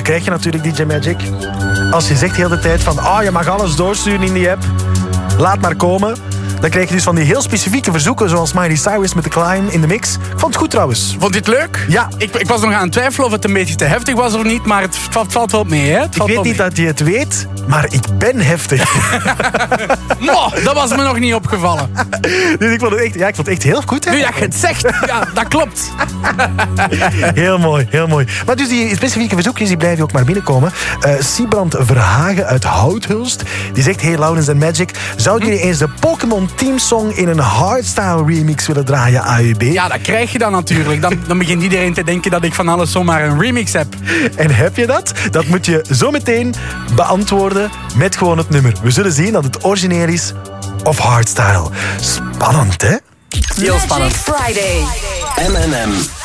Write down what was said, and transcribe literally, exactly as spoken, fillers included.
krijg je natuurlijk, D J Magic. Als je zegt de hele tijd van... Oh, je mag alles doorsturen in die app. Laat maar komen. Dan krijg je dus van die heel specifieke verzoeken... zoals Miley Cyrus met The Climb in de mix. Ik vond het goed trouwens. Vond je het leuk? Ja. Ik, ik was nog aan het twijfelen of het een beetje te heftig was of niet... maar het valt, valt wel op mee, hè? Het Ik valt weet wel niet mee. dat je het weet... maar ik ben heftig. Mo, dat was me nog niet opgevallen. Dus ik vond het echt, ja, ik vond het echt heel goed. Hè? Nu dat je het zegt, ja, dat klopt. Heel mooi, heel mooi. Maar dus die specifieke verzoekjes die blijven ook maar binnenkomen. Uh, Siebrand Verhagen uit Houthulst. Die zegt, hey Laurens en Magic... zouden jullie eens de Pokémon teamsong... in een hardstyle remix willen draaien, A U B? Ja, dat krijg je dan natuurlijk. Dan, dan begint iedereen te denken dat ik van alles zomaar een remix heb. En heb je dat? Dat moet je zo meteen beantwoorden met gewoon het nummer. We zullen zien dat het origineel is of hardstyle. Spannend, hè? Heel spannend. Magic Friday. M en M